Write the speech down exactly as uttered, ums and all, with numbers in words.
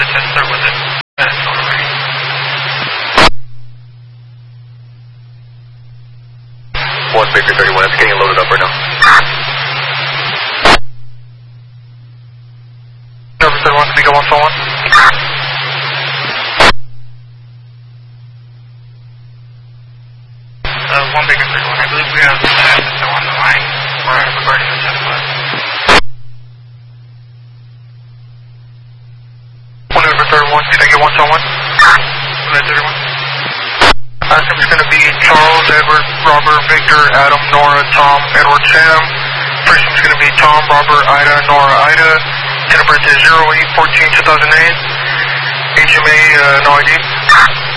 the test start with it. That's alright. one Victor thirty-one, it's getting loaded up right now. November thirty-one, can we go one four one? Uh, one Victor thirty-one, I believe we have uh, so on the line for regarding the test lab. one November thirty-one, can I get one four one? November thirty-one. Uh, so it's going to be Charles, Edward, Robert, Victor, Adam, Nora, Tom, Edward, Sam. First one's going to be Tom, Robert, Ida, Nora, Ida. Date of birth is zero eight fourteen two thousand eight. H M A, uh, no I D.